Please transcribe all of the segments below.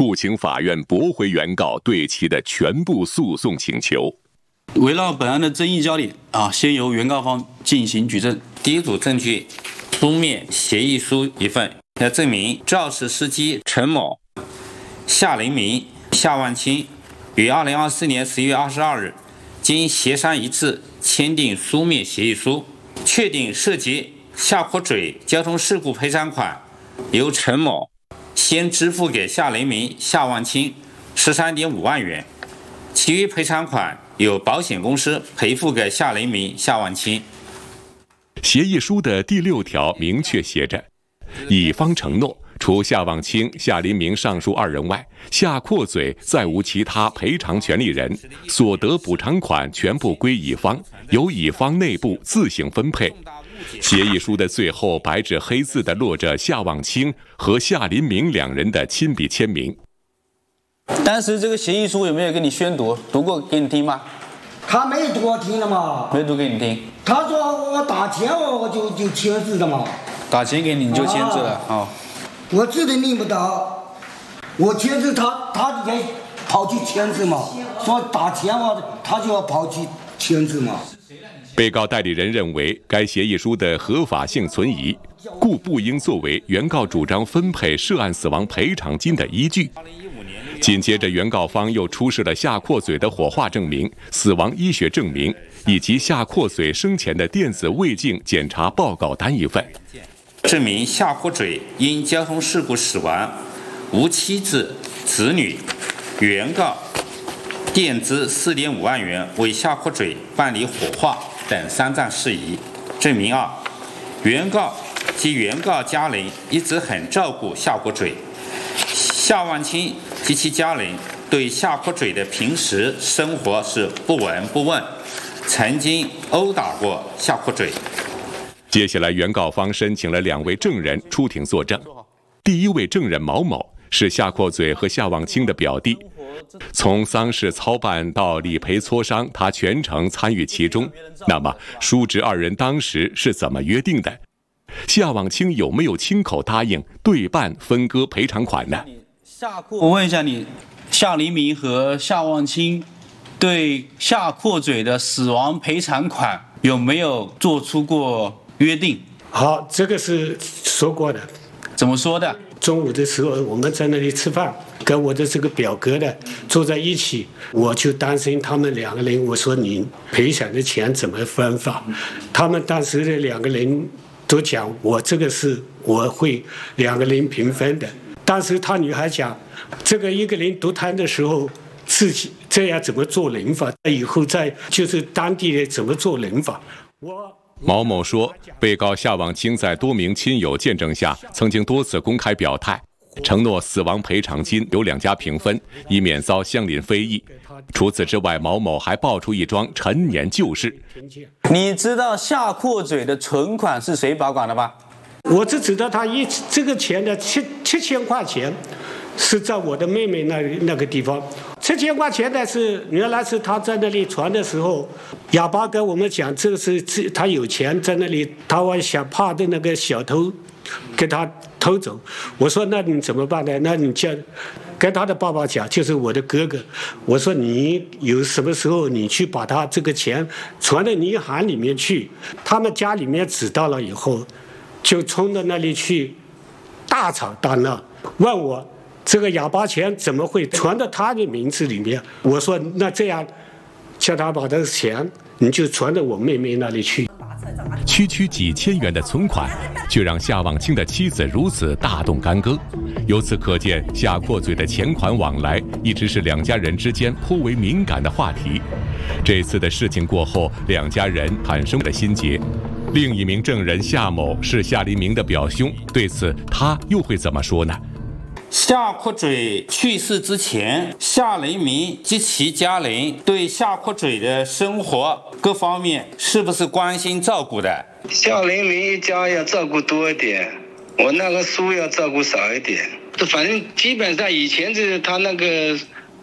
故请法院驳回原告对其的全部诉讼请求。 围绕本案的争议焦点先由原告方进行举证。 第一组证据，书面协议书一份，要证明肇事司机陈某、夏林明、夏万清于2024年11月22日经协商一致签订书面协议书，确定涉及夏坡嘴交通事故赔偿款由陈某先支付给夏林明、夏万清13.5万元，其余赔偿款由保险公司赔付给夏林明、夏万清。 协议书的第6条明确写着，乙方承诺除夏望清、夏林明上述2人外，夏阔嘴再无其他赔偿权利人，所得补偿款全部归乙方，由乙方内部自行分配。协议书的最后白纸黑字地落着夏望清和夏林明2人的亲笔签名。 当时这个协议书有没有给你宣读？读过给你听吗？ 他没读我听了嘛？ 没读给你听。 他说我打钱我就签字的嘛。打钱给你就签字了我字都念不到，我签字他也跑去签字嘛，说打钱他就要跑去签字嘛。 被告代理人认为该协议书的合法性存疑，故不应作为原告主张分配涉案死亡赔偿金的依据。紧接着，原告方又出示了夏阔嘴的火化证明、死亡医学证明以及夏阔嘴生前的电子胃镜检查报告单一份， 证明夏阔嘴因交通事故死亡，无妻子、子女，原告垫资4.5万元为夏阔嘴办理火化等丧葬事宜。证明2，原告及原告家人一直很照顾夏阔嘴，夏万清及其家人对夏阔嘴的平时生活是不闻不问，曾经殴打过夏阔嘴。 接下来，原告方申请了2位证人出庭作证。第一位证人毛某是夏阔嘴和夏望清的表弟，从丧事操办到理赔磋商，他全程参与其中。那么，叔侄2人当时是怎么约定的？夏望清有没有亲口答应对半分割赔偿款呢？ 我问一下你，夏林明和夏望清对夏阔嘴的死亡赔偿款有没有做出过约定？ 好，这个是说过的。 怎么说的？ 中午的时候我们在那里吃饭，跟我的这个表哥的坐在一起，我就担心他们2个人，我说你赔偿的钱怎么分法？他们当时的2个人都讲，我这个是我会2个人平分的。当时他女孩讲，这个1个人独摊的时候，自己这样怎么做人法？以后再就是当地的怎么做人法？ 毛某说，被告夏望清在多名亲友见证下，曾经多次公开表态，承诺死亡赔偿金由2家平分，以免遭乡邻非议。除此之外，毛某还爆出一桩陈年旧事。 你知道夏阔嘴的存款是谁保管的吗？ 我只知道他这个钱的7000块钱是在我的妹妹那个地方。7000块钱的是原来是他在那里传的时候，哑巴跟我们讲，这个是他有钱在那里，他想怕的那个小偷给他偷走。我说那你怎么办呢？那你跟他的爸爸讲，就是我的哥哥，我说你有什么时候你去把他这个钱传到银行里面去。他们家里面知道了以后，就冲到那里去大吵大闹，问我这个哑巴钱怎么会传到他的名字里面。我说那这样叫他把这个钱你就传到我妹妹那里去。 区区几千元的存款，却让夏望清的妻子如此大动干戈。由此可见，夏阔嘴的钱款往来一直是2家人之间颇为敏感的话题。这次的事情过后，2家人产生了心结。另一名证人夏某是夏林明的表兄，对此他又会怎么说呢？ 夏阔嘴去世之前，夏林明及其家人对夏阔嘴的生活各方面是不是关心照顾的？ 夏林明一家要照顾多一点，我那个叔要照顾少一点。反正基本上以前就是他那个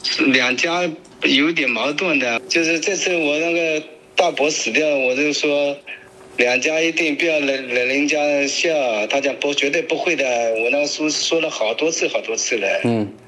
2家有点矛盾的，就是这次我那个大伯死掉，我就说2家一定不要惹人家笑，他讲绝对不会的，我那个叔说了好多次了。